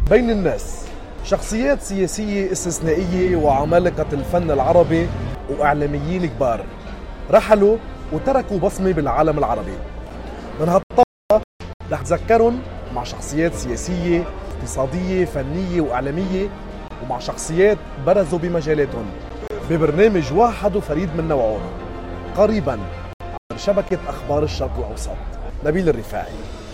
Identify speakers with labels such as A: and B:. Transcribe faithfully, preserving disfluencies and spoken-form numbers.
A: بين الناس، شخصيات سياسية استثنائية وعمالقة الفن العربي وإعلاميين كبار رحلوا وتركوا بصمة بالعالم العربي. من هالطبقة رح تذكرهم مع شخصيات سياسية، اقتصادية، فنية وإعلامية، ومع شخصيات برزوا بمجالاتهم ببرنامج واحد وفريد من نوعه قريبا على شبكة أخبار الشرق الأوسط. نبيل الرفاعي.